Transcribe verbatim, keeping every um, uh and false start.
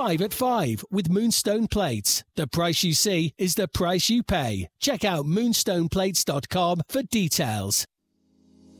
five at five with Moonstone Plates. The price you see is the price you pay. Check out moonstone plates dot com for details.